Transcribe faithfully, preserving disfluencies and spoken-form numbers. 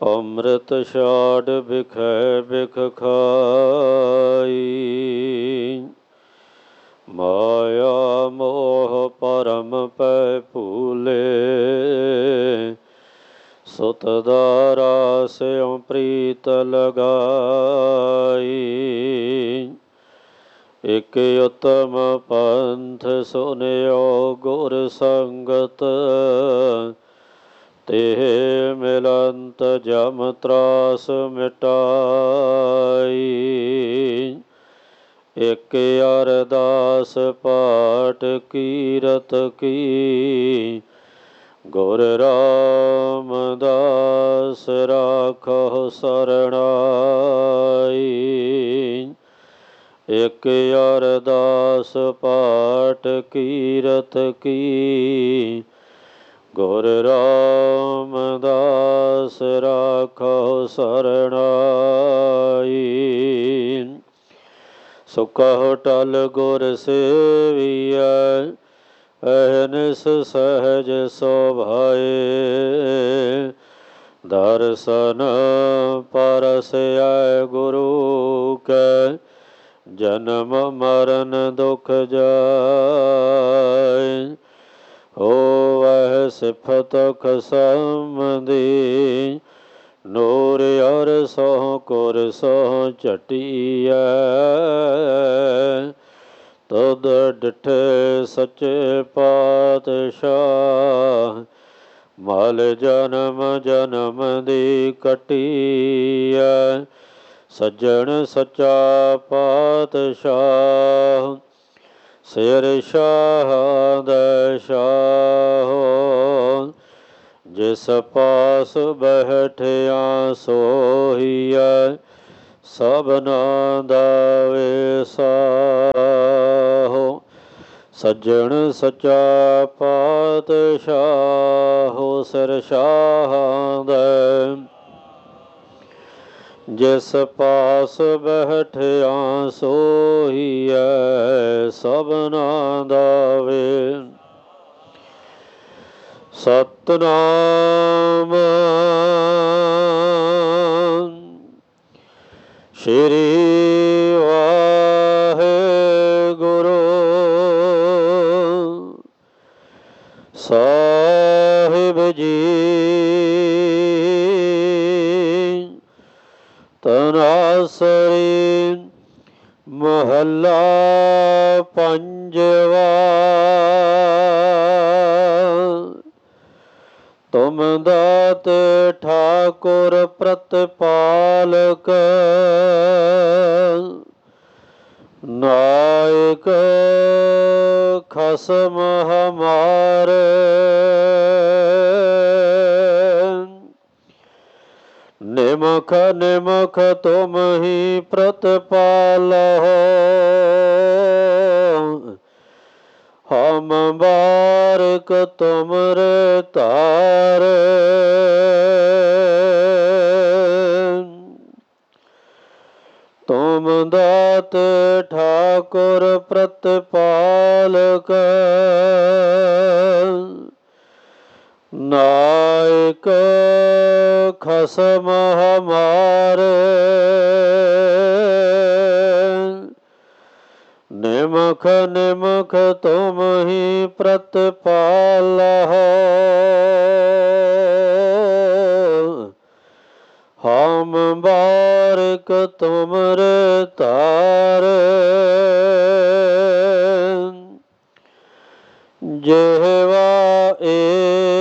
ਅੰਮ੍ਰਿਤ ਛਾੜ ਬਿਖੈ ਬਿਖ ਖਾਈ। ਮਾਇਆ ਮੋਹ ਪਰਮ ਪੈ ਭੂਲੇ। ਸੁਤ ਦਾਰਾ ਸਿਉ ਪ੍ਰੀਤ ਲਗਾਈ। ਇਕ ਉਤਮ ਪੰਥ ਸੁਨਿਓ ਗੁਰ ਸੰਗਤ। ਤੇ ਮਿਲੰਤ ਜਮ ਤਰਾਸ ਮਿਟਾਈ। ਇਕ ਅਰਦਾਸ ਪਾਠ ਕੀਰਤ ਕੀ। ਗੁਰ ਰਾਮਦਾਸ ਰਾਖਹੁ ਸਰਣਾਈ। ਇਕ ਅਰਦਾਸ ਪਾਠ ਕੀਰਤ ਕੀ। ਗੁਰ ਰਾਮਦਾਸ ਰਾਖਹੁ ਸਰਣਾਈ। ਸੁਖਹੁ ਟਲ ਗੁਰ ਸੇਵੀਐ। ਅਹਨਿਸ ਸਹਿਜ ਸੁਭਾਏ। ਦਰਸ਼ਨ ਪਰਸੈ ਗੁਰੂ ਕੈ। ਜਨਮ ਮਰਨ ਦੁਖ ਜਾਇ। ਹੋਵੈ ਸਿਫਤ ਖਸਮਦੀ। ਨੂਰ ਅਰਸਹੁ ਕੁਰਸਹੁ ਝਟੀਐ। ਤੁਧ ਡਿਠੇ ਸੱਚੇ ਪਾਤਸ਼ਾਹ। ਮਲ ਜਨਮ ਜਨਮ ਦੀ ਕੱਟੀਐ। ਸੱਜਣ ਸੱਚਾ ਪਾਤਸ਼ਾਹ। ਸਿਰ ਸ਼ਾਹਾਂ ਦੈ ਸ਼ਾਹ। ਜਿਸ ਪਾਸ ਬੈਠਿਆ ਸੋਹੀਐ। ਸਭਨਾ ਦਾ ਵੇਸਾਹੁ। ਸੱਜਣ ਸੱਚਾ ਪਾਤਸ਼ਾਹ। ਸਿਰ ਸ਼ਾਹਾਂ ਦੈ। ਜਿਸ ਪਾਸ ਬੈਠਿਆ ਸੋਹੀਐ। ਸਭਨਾ ਦਾ ਵੇ। ਸਤਿਨਾਮ ਸ੍ਰੀ ਵਾਹਿਗੁਰੂ ਸਾਹਿਬ ਜੀ। ਤਨਾਸਰੀ ਮਹੱਲਾ ਪੰਜਵਾ। ਤੁਮ ਦਾਤੇ ਠਾਕੁਰ ਪ੍ਰਤਪਾਲਕ। ਨਾਇਕ ਖਸਮ ਹਮਾਰੇ। ਨਿਮਖ ਨਿਮਖ ਤੁਮ ਹੀ ਪ੍ਰਤਪਾਲਹੁ। ਹਮ ਬਾਰਿਕ ਤੁਮਰੇ ਤਾਰੇ। ਤੁਮ ਦਾਤੇ ਠਾਕੁਰ ਪ੍ਰਤਪਾਲਕ। ਨਾਇਕ ਖਸਮ ਹਮਾਰੇ। ਨਿਮਖ ਨਿਮਖ ਤੁਮ ਹੀ ਪ੍ਰਤਪਾਲਹੁ। ਹਮ ਬਾਰਿਕ ਤੁਮਰੇ ਤਾਰੇ। ਜਿਹਵਾ ਏ